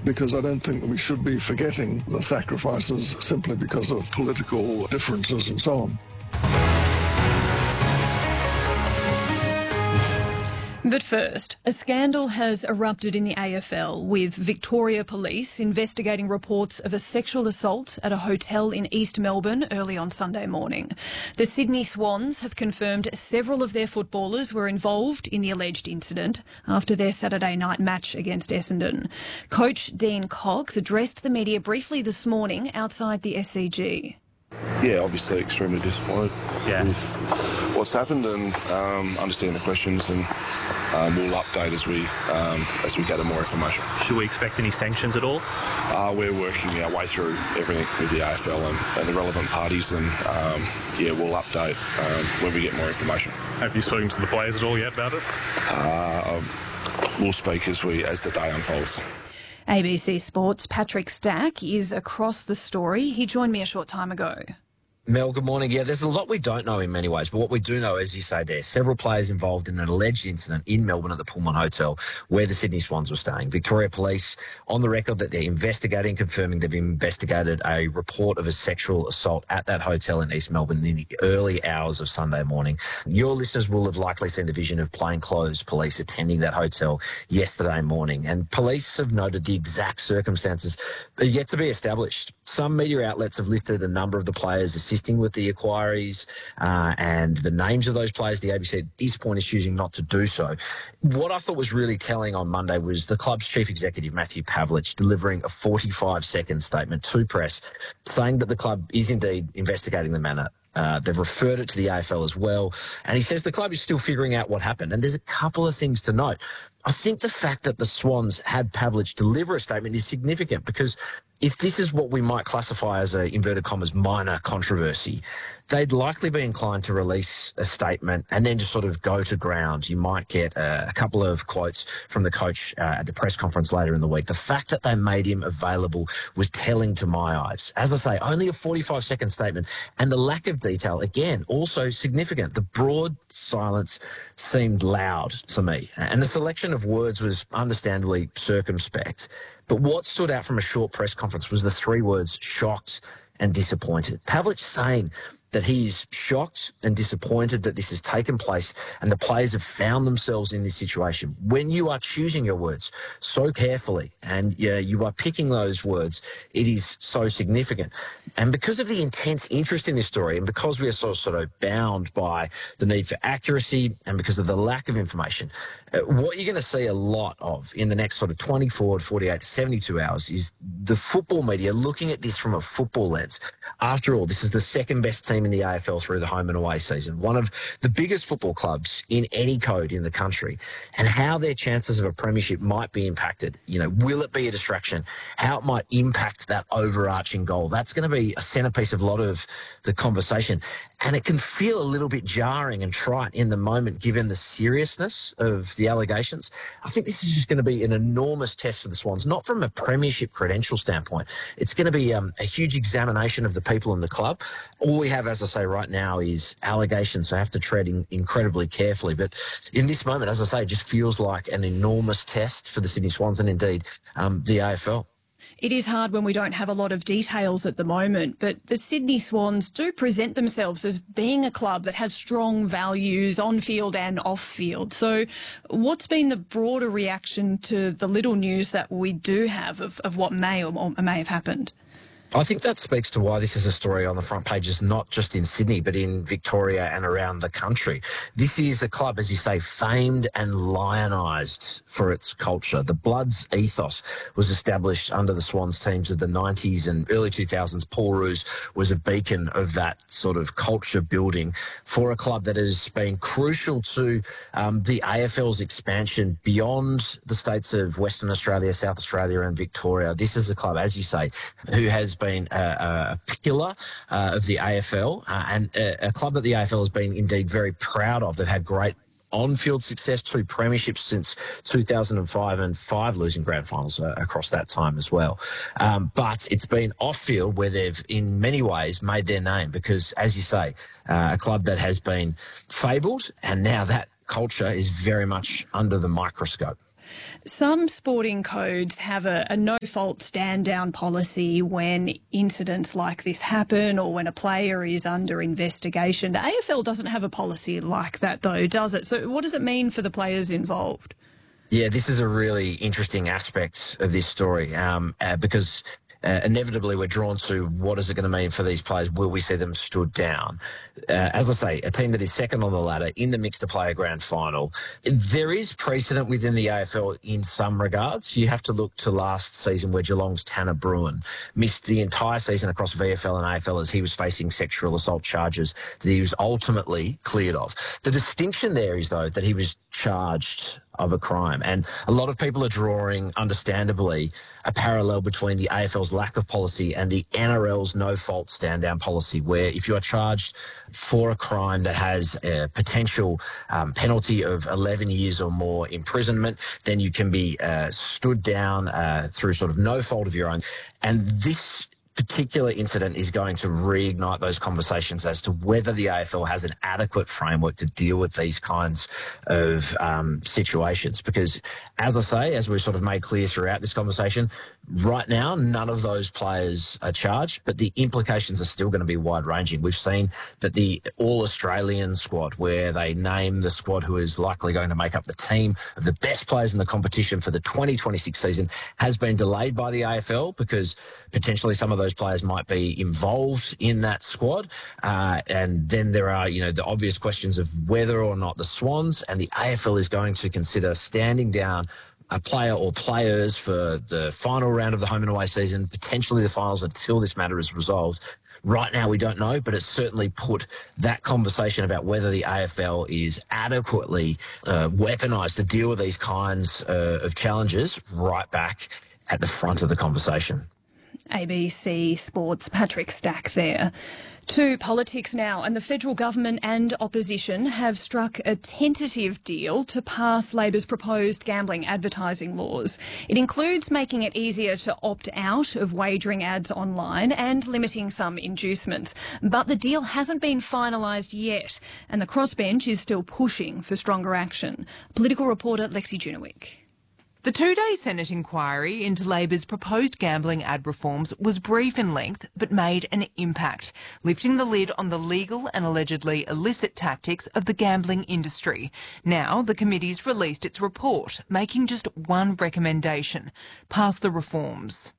because I don't think that we should be forgetting the sacrifices simply because of political differences and so on. But first, a scandal has erupted in the AFL with Victoria Police investigating reports of a sexual assault at a hotel in East Melbourne early on Sunday morning. The Sydney Swans have confirmed several of their footballers were involved in the alleged incident after their Saturday night match against Essendon. Coach Dean Cox addressed the media briefly this morning outside the SCG. Yeah, obviously extremely disappointed with what's happened, and understand the questions, and we'll update as we gather more information. Should we expect any sanctions at all? We're working our way through everything with the AFL and the relevant parties, and we'll update when we get more information. Have you spoken to the players at all yet about it? We'll speak as the day unfolds. ABC Sports' Patrick Stack is across the story. He joined me a short time ago. Mel, good morning. Yeah, there's a lot we don't know in many ways, but what we do know, as you say there, several players involved in an alleged incident in Melbourne at the Pullman Hotel where the Sydney Swans were staying. Victoria Police on the record that they're investigating, confirming they've investigated a report of a sexual assault at that hotel in East Melbourne in the early hours of Sunday morning. Your listeners will have likely seen the vision of plainclothes police attending that hotel yesterday morning, and police have noted the exact circumstances are yet to be established. Some media outlets have listed a number of the players assisting with the inquiries and the names of those players. The ABC at this point is choosing not to do so. What I thought was really telling on Monday was the club's chief executive, Matthew Pavlich, delivering a 45-second statement to press saying that the club is indeed investigating the matter. They've referred it to the AFL as well. And he says the club is still figuring out what happened. And there's a couple of things to note. I think the fact that the Swans had Pavlich deliver a statement is significant, because if this is what we might classify as a, inverted commas, minor controversy, they'd likely be inclined to release a statement and then just sort of go to ground. You might get a couple of quotes from the coach at the press conference later in the week. The fact that they made him available was telling to my eyes. As I say, only a 45-second statement, and the lack of detail, again, also significant. The broad silence seemed loud to me, and the selection of words was understandably circumspect. But what stood out from a short press conference was the three words shocked and disappointed. Pavlich saying that he's shocked and disappointed that this has taken place and the players have found themselves in this situation. When you are choosing your words so carefully and you are picking those words, it is so significant. And because of the intense interest in this story, and because we are sort of bound by the need for accuracy and because of the lack of information, what you're going to see a lot of in the next sort of 24 to 48 to 72 hours is the football media looking at this from a football lens. After all, this is the second best team in the AFL through the home and away season, one of the biggest football clubs in any code in the country, and how their chances of a premiership might be impacted. Will it be a distraction? How it might impact that overarching goal? That's going to be a centerpiece of a lot of the conversation, and it can feel a little bit jarring and trite in the moment given the seriousness of the allegations. I think this is just going to be an enormous test for the Swans, not from a premiership credential standpoint. It's going to be a huge examination of the people in the club. All we have, as I say, right now is allegations, so I have to tread incredibly carefully. But in this moment, as I say, it just feels like an enormous test for the Sydney Swans and indeed the AFL. It is hard when we don't have a lot of details at the moment, but the Sydney Swans do present themselves as being a club that has strong values on field and off field. So what's been the broader reaction to the little news that we do have of what may or may have happened? I think that speaks to why this is a story on the front pages, not just in Sydney, but in Victoria and around the country. This is a club, as you say, famed and lionised for its culture. The Bloods ethos was established under the Swans teams of the 90s and early 2000s. Paul Roos was a beacon of that sort of culture building for a club that has been crucial to the AFL's expansion beyond the states of Western Australia, South Australia and Victoria. This is a club, as you say, who has been a pillar of the AFL and a club that the AFL has been indeed very proud of. They've had great on-field success, 2 premierships since 2005 and 5 losing grand finals across that time as well. But it's been off-field where they've, in many ways, made their name because, as you say, a club that has been fabled and now that culture is very much under the microscope. Some sporting codes have a no-fault stand-down policy when incidents like this happen or when a player is under investigation. The AFL doesn't have a policy like that, though, does it? So what does it mean for the players involved? Yeah, this is a really interesting aspect of this story because inevitably we're drawn to what is it going to mean for these players? Will we see them stood down? As I say, a team that is second on the ladder in the mix to play a grand final. There is precedent within the AFL in some regards. You have to look to last season where Geelong's Tanner Bruin missed the entire season across VFL and AFL as he was facing sexual assault charges that he was ultimately cleared of. The distinction there is, though, that he was charged of a crime. And a lot of people are drawing, understandably, a parallel between the AFL's lack of policy and the NRL's no-fault stand-down policy, where if you are charged for a crime that has a potential penalty of 11 years or more imprisonment, then you can be stood down through sort of no fault of your own. And this particular incident is going to reignite those conversations as to whether the AFL has an adequate framework to deal with these kinds of situations. Because, as I say, as we've sort of made clear throughout this conversation, right now none of those players are charged, but the implications are still going to be wide-ranging. We've seen that the All-Australian squad, where they name the squad who is likely going to make up the team of the best players in the competition for the 2026 season, has been delayed by the AFL because potentially some of those players might be involved in that squad. And then there are, the obvious questions of whether or not the Swans and the AFL is going to consider standing down a player or players for the final round of the home and away season, potentially the finals, until this matter is resolved. Right now, we don't know, but it's certainly put that conversation about whether the AFL is adequately weaponised to deal with these kinds of challenges right back at the front of the conversation. ABC Sports' Patrick Stack there. To politics now, and the federal government and opposition have struck a tentative deal to pass Labor's proposed gambling advertising laws. It includes making it easier to opt out of wagering ads online and limiting some inducements. But the deal hasn't been finalised yet, and the crossbench is still pushing for stronger action. Political reporter Lexi Junowick. The two-day Senate inquiry into Labor's proposed gambling ad reforms was brief in length but made an impact, lifting the lid on the legal and allegedly illicit tactics of the gambling industry. Now the committee's released its report, making just one recommendation: pass the reforms.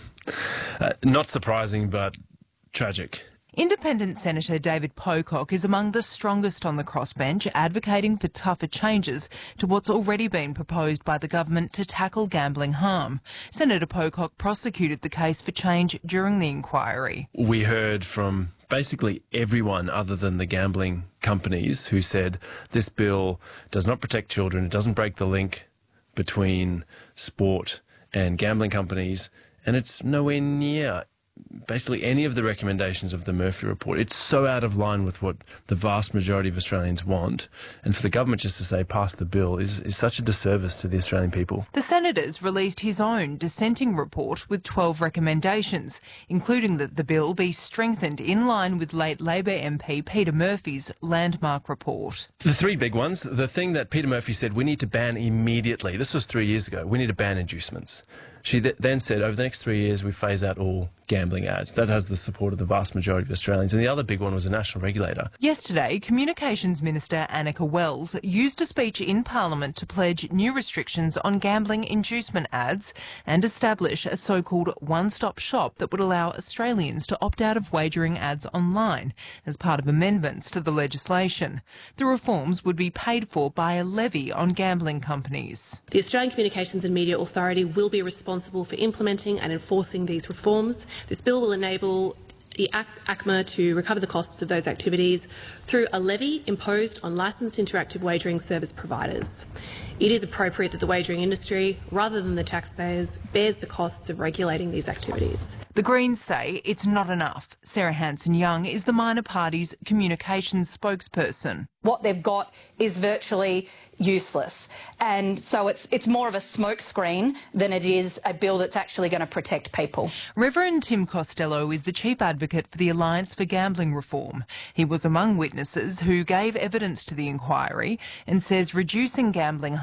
Not surprising, but tragic. Independent Senator David Pocock is among the strongest on the crossbench, advocating for tougher changes to what's already been proposed by the government to tackle gambling harm. Senator Pocock prosecuted the case for change during the inquiry. We heard from basically everyone other than the gambling companies who said this bill does not protect children, it doesn't break the link between sport and gambling companies, and it's nowhere near basically any of the recommendations of the Murphy report. It's so out of line with what the vast majority of Australians want, and for the government just to say pass the bill is such a disservice to the Australian people. The Senator's released his own dissenting report with 12 recommendations, including that the bill be strengthened in line with late Labor MP Peter Murphy's landmark report. The three big ones: the thing that Peter Murphy said we need to ban immediately. This was 3 years ago. We need to ban inducements. She then said over the next 3 years we phase out all gambling ads. That has the support of the vast majority of Australians. And the other big one was a national regulator. Yesterday, Communications Minister Annika Wells used a speech in Parliament to pledge new restrictions on gambling inducement ads and establish a so-called one-stop shop that would allow Australians to opt out of wagering ads online as part of amendments to the legislation. The reforms would be paid for by a levy on gambling companies. The Australian Communications and Media Authority will be responsible for implementing and enforcing these reforms. This bill will enable the ACMA to recover the costs of those activities through a levy imposed on licensed interactive wagering service providers. It is appropriate that the wagering industry, rather than the taxpayers, bears the costs of regulating these activities. The Greens say it's not enough. Sarah Hanson-Young is the minor party's communications spokesperson. What they've got is virtually useless. And so it's more of a smokescreen than it is a bill that's actually going to protect people. Reverend Tim Costello is the chief advocate for the Alliance for Gambling Reform. He was among witnesses who gave evidence to the inquiry and says reducing gambling harm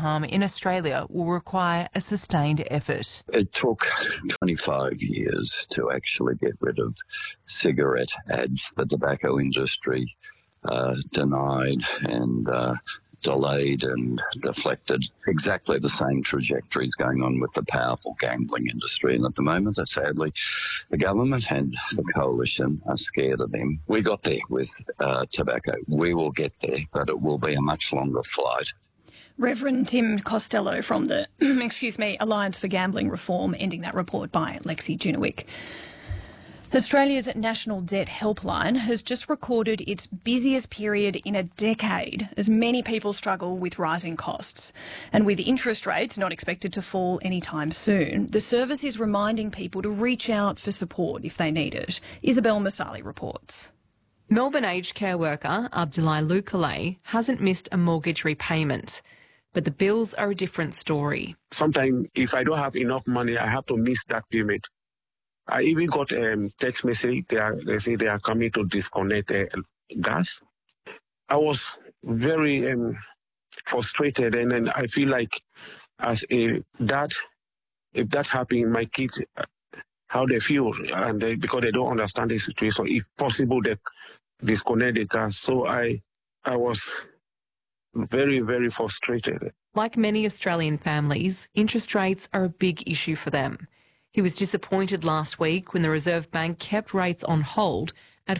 harm in Australia will require a sustained effort. It took 25 years to actually get rid of cigarette ads. The tobacco industry denied and delayed and deflected. Exactly the same trajectory is going on with the powerful gambling industry. And at the moment, sadly, the government and the coalition are scared of them. We got there with tobacco. We will get there, but it will be a much longer flight. Reverend Tim Costello from the Alliance for Gambling Reform, ending that report by Lexi Junewick. Australia's National Debt Helpline has just recorded its busiest period in a decade as many people struggle with rising costs. And with interest rates not expected to fall anytime soon, the service is reminding people to reach out for support if they need it. Isabel Masali reports. Melbourne aged care worker Abdullah Lukale hasn't missed a mortgage repayment, but the bills are a different story. Sometimes if I don't have enough money, I have to miss that payment. I even got a text message. They say they are coming to disconnect gas. I was very frustrated, and then I feel like as a dad, if that happened, my kids, how they feel, and because they don't understand the situation, if possible, they disconnect the gas. So I was very, very frustrated. Like many Australian families, interest rates are a big issue for them. He was disappointed last week when the Reserve Bank kept rates on hold at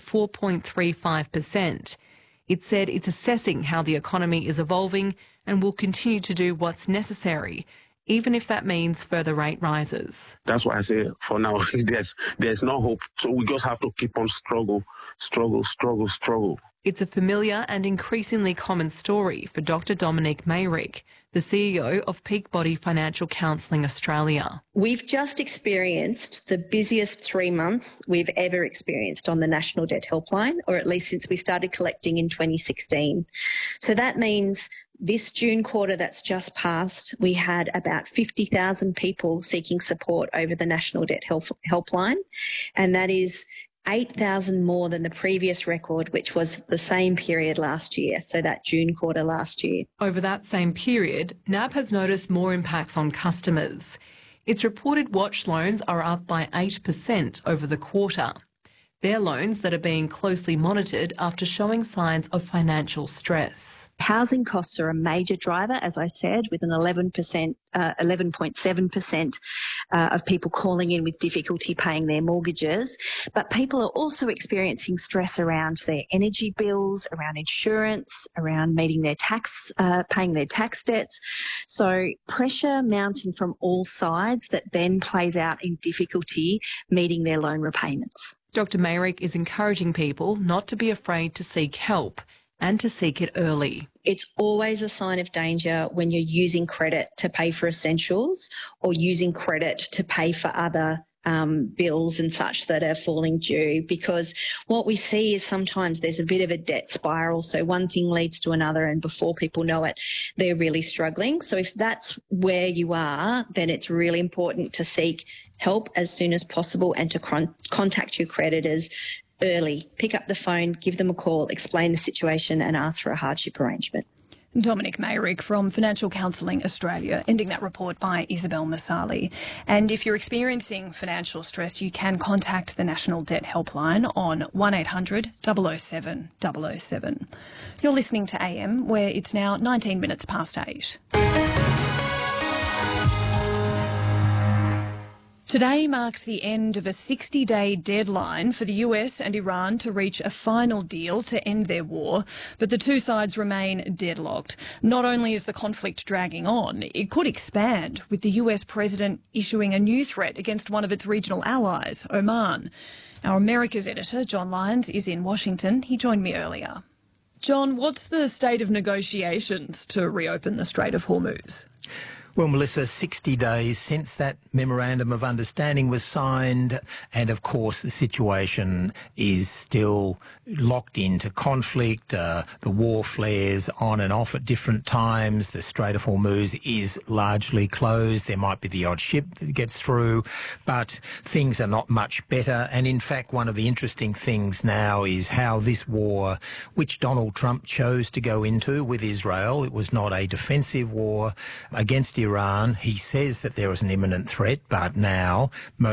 4.35%. It said it's assessing how the economy is evolving and will continue to do what's necessary, even if that means further rate rises. That's why I say for now, there's no hope. So we just have to keep on struggle. It's a familiar and increasingly common story for Dr. Dominic Mayrick, the CEO of Peak Body Financial Counselling Australia. We've just experienced the busiest 3 months we've ever experienced on the National Debt Helpline, or at least since we started collecting in 2016. So that means this June quarter that's just passed, we had about 50,000 people seeking support over the National Debt Helpline, and that is 8,000 more than the previous record, which was the same period last year, so that June quarter last year. Over that same period, NAB has noticed more impacts on customers. It's reported watch loans are up by 8% over the quarter. They're loans that are being closely monitored after showing signs of financial stress. Housing costs are a major driver, as I said, with an 11.7% of people calling in with difficulty paying their mortgages. But people are also experiencing stress around their energy bills, around insurance, around meeting their paying their tax debts. So pressure mounting from all sides that then plays out in difficulty meeting their loan repayments. Dr. Mayrick is encouraging people not to be afraid to seek help and to seek it early. It's always a sign of danger when you're using credit to pay for essentials or using credit to pay for other bills and such that are falling due, because what we see is sometimes there's a bit of a debt spiral. So one thing leads to another, and before people know it, they're really struggling. So if that's where you are, then it's really important to seek help as soon as possible and to contact your creditors early. Pick up the phone, give them a call, explain the situation and ask for a hardship arrangement. Dominic Mayrick from Financial Counselling Australia, ending that report by Isabel Masali. And if you're experiencing financial stress, you can contact the National Debt Helpline on 1800 007 007. You're listening to AM, where it's now 19 minutes past 8. Today marks the end of a 60-day deadline for the US and Iran to reach a final deal to end their war, but the two sides remain deadlocked. Not only is the conflict dragging on, it could expand, with the US president issuing a new threat against one of its regional allies, Oman. Our Americas editor, John Lyons, is in Washington. He joined me earlier. John, what's the state of negotiations to reopen the Strait of Hormuz? Well, Melissa, 60 days since that Memorandum of Understanding was signed, and of course the situation is still locked into conflict. The war flares on and off at different times. The Strait of Hormuz is largely closed. There might be the odd ship that gets through, but things are not much better. And in fact, one of the interesting things now is how this war, which Donald Trump chose to go into with Israel, it was not a defensive war against Iran. He says that there was an imminent threat, but now